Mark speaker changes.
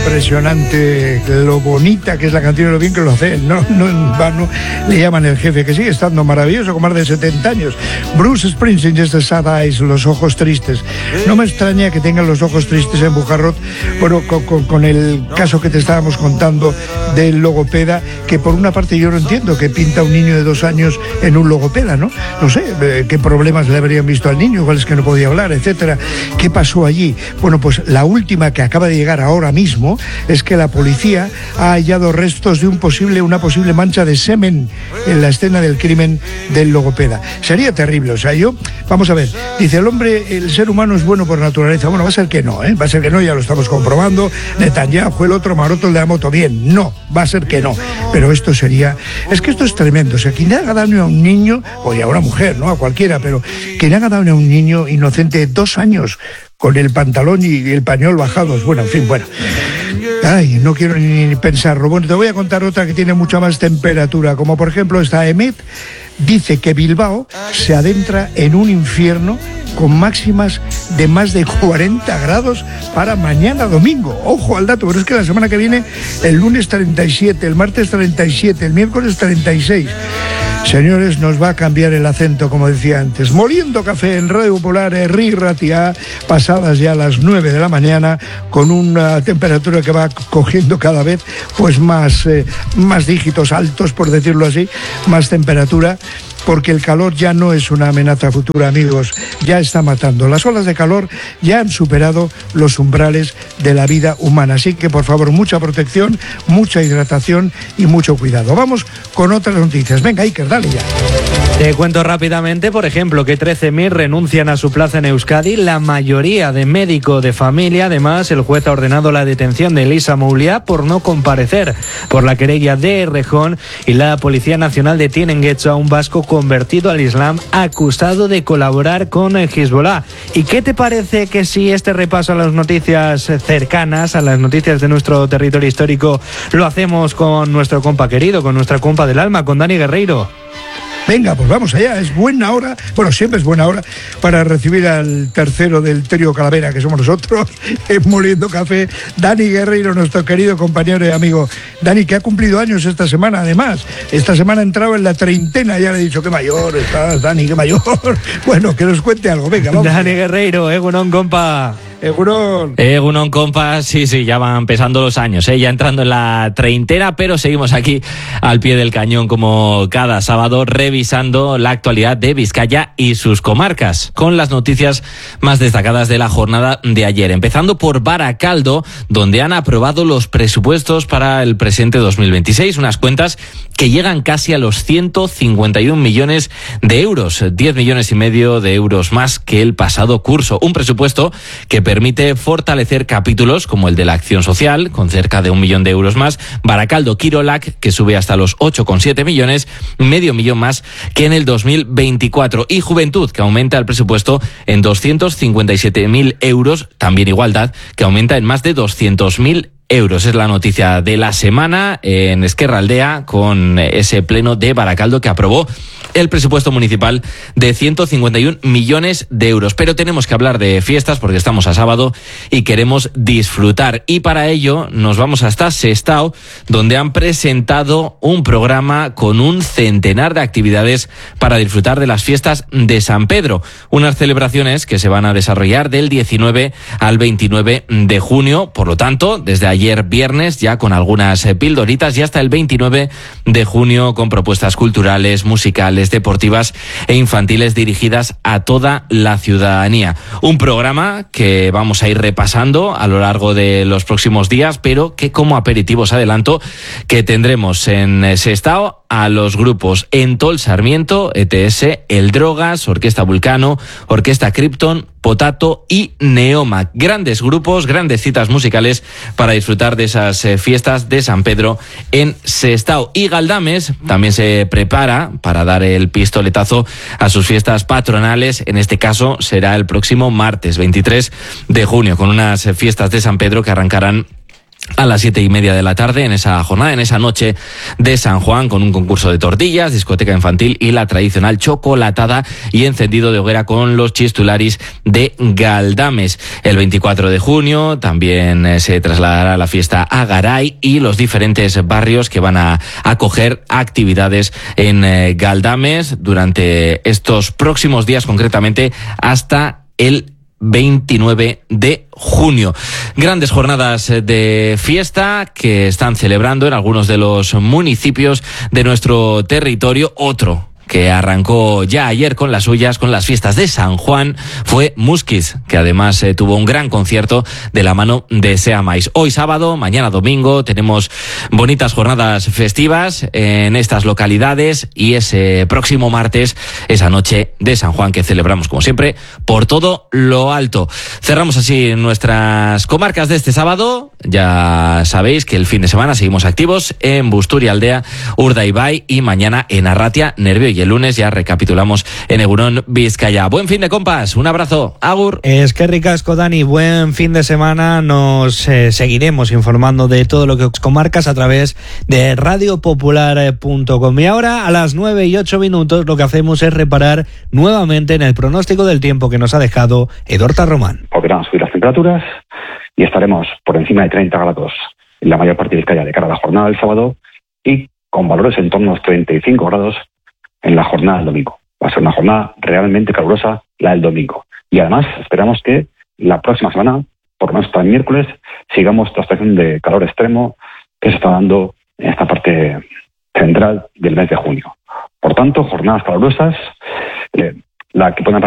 Speaker 1: Impresionante lo bonita que es la canción y lo bien que lo hace. No en vano le llaman el jefe, que sigue estando maravilloso con más de 70 años. Bruce Springsteen, Just the Sad Eyes, los ojos tristes. No me extraña que tengan los ojos tristes en Bujarrot, bueno, con el caso que te estábamos contando del logopeda, que por una parte yo no entiendo que pinta un niño de 2 años en un logopeda, ¿no? No sé qué problemas le habrían visto al niño, igual es que no podía hablar, etcétera. ¿Qué pasó allí? Bueno, pues la última que acaba de llegar ahora mismo es que la policía ha hallado restos de una posible mancha de semen en la escena del crimen del logopeda. Sería terrible, o sea, vamos a ver, dice el ser humano es bueno por naturaleza. Bueno, va a ser que no, va a ser que no, ya lo estamos comprobando. Netanyahu, el otro maroto, el de la moto, bien, no, va a ser que no. Pero esto es que esto es tremendo, o sea, quien haga daño a un niño, o a una mujer, no a cualquiera, pero quien haga daño a un niño inocente de 2 años, con el pantalón y el pañol bajados, bueno, en fin, bueno. Ay, no quiero ni pensarlo. Bueno, te voy a contar otra que tiene mucha más temperatura, como por ejemplo esta EMET dice que Bilbao se adentra en un infierno con máximas de más de 40 grados para mañana domingo. Ojo al dato, pero es que la semana que viene, el lunes 37, el martes 37, el miércoles 36. Señores, nos va a cambiar el acento, como decía antes. Moliendo café en Radio Popular, Herri Ratia, pasadas ya las 9 de la mañana, con una temperatura que va cogiendo cada vez pues más dígitos altos, por decirlo así, más temperatura, porque el calor ya no es una amenaza futura, amigos, ya está matando. Las olas de calor ya han superado los umbrales de la vida humana, así que por favor, mucha protección, mucha hidratación y mucho cuidado. Vamos con otras noticias. Venga, Iker, dale ya.
Speaker 2: Te cuento rápidamente, por ejemplo, que 13.000 renuncian a su plaza en Euskadi, la mayoría de médico de familia. Además, el juez ha ordenado la detención de Elisa Mouliá por no comparecer por la querella de Errejón, y la Policía Nacional detiene en Getxo a un vasco convertido al Islam acusado de colaborar con el Hezbollah. ¿Y qué te parece que si este repaso a las noticias cercanas, a las noticias de nuestro territorio histórico, lo hacemos con nuestro compa querido, con nuestra compa del alma, con Dani Guerreiro?
Speaker 1: Venga, pues vamos allá, es buena hora, bueno, siempre es buena hora para recibir al tercero del trío Calavera, que somos nosotros, Moliendo Café, Dani Guerreiro, nuestro querido compañero y amigo. Dani, que ha cumplido años esta semana, además. Esta semana ha entrado en la treintena, ya le he dicho, qué mayor estás, Dani, qué mayor. Bueno, que nos cuente algo, venga, vamos.
Speaker 2: Dani Guerreiro, Egunon, compa.
Speaker 3: Egunon, compas, sí, ya van pesando los años, ya entrando en la treintena, pero seguimos aquí al pie del cañón como cada sábado, revisando la actualidad de Vizcaya y sus comarcas, con las noticias más destacadas de la jornada de ayer, empezando por Baracaldo, donde han aprobado los presupuestos para el presente 2026, unas cuentas que llegan casi a los 151 millones de euros, 10 millones y medio de euros más que el pasado curso, un presupuesto que permite fortalecer capítulos como el de la acción social, con cerca de 1 millón de euros más, Baracaldo-Kirolak, que sube hasta los 8,7 millones, medio millón más que en el 2024, y Juventud, que aumenta el presupuesto en 257.000 euros, también Igualdad, que aumenta en más de 200.000 euros. Es la noticia de la semana en Ezkerraldea, con ese pleno de Baracaldo que aprobó el presupuesto municipal de 151 millones de euros. Pero tenemos que hablar de fiestas porque estamos a sábado y queremos disfrutar. Y para ello nos vamos hasta Sestao, donde han presentado un programa con un centenar de actividades para disfrutar de las fiestas de San Pedro. Unas celebraciones que se van a desarrollar del 19 al 29 de junio. Por lo tanto, desde ayer viernes ya con algunas pildoritas y hasta el 29 de junio con propuestas culturales, musicales, deportivas e infantiles dirigidas a toda la ciudadanía. Un programa que vamos a ir repasando a lo largo de los próximos días, pero que como aperitivos adelanto que tendremos en Sestao a los grupos Entol Sarmiento, ETS, El Drogas, Orquesta Vulcano, Orquesta Krypton, Potato y Neoma. Grandes grupos, grandes citas musicales para disfrutar de esas fiestas de San Pedro en Sestao. Y Galdames también se prepara para dar el pistoletazo a sus fiestas patronales. En este caso será el próximo martes 23 de junio, con unas fiestas de San Pedro que arrancarán a las 7:30 de la tarde, en esa jornada, en esa noche de San Juan, con un concurso de tortillas, discoteca infantil y la tradicional chocolatada y encendido de hoguera con los chistularis de Galdames. El 24 de junio también se trasladará la fiesta a Garay y los diferentes barrios que van a acoger actividades en Galdames durante estos próximos días, concretamente hasta el 29 de junio. Grandes jornadas de fiesta que están celebrando en algunos de los municipios de nuestro territorio. Otro que arrancó ya ayer con las suyas, con las fiestas de San Juan, fue Muskiz, que además tuvo un gran concierto de la mano de Seamais. Hoy sábado, mañana domingo, tenemos bonitas jornadas festivas en estas localidades y ese próximo martes, esa noche de San Juan que celebramos, como siempre, por todo lo alto. Cerramos así nuestras comarcas de este sábado. Ya sabéis que el fin de semana seguimos activos en Busturialdea, Urdaibai y mañana en Arratia, Nervión, y el lunes ya recapitulamos en Egunon, Vizcaya. Buen fin de compas, un abrazo, agur.
Speaker 2: Es que ricasco, Dani, buen fin de semana. Nos seguiremos informando de todo lo que os comarcas a través de radiopopular.com. Y ahora a las 9:08 lo que hacemos es reparar nuevamente en el pronóstico del tiempo que nos ha dejado Edorta Román.
Speaker 4: Volverán a subir las temperaturas y estaremos por encima de 30 grados en la mayor parte de Vizcaya de cara a la jornada del sábado y con valores en torno a los 35 grados en la jornada del domingo. Va a ser una jornada realmente calurosa la del domingo. Y además esperamos que la próxima semana, por lo menos hasta el miércoles, sigamos esta estación de calor extremo que se está dando en esta parte central del mes de junio. Por tanto, jornadas calurosas, la que pueden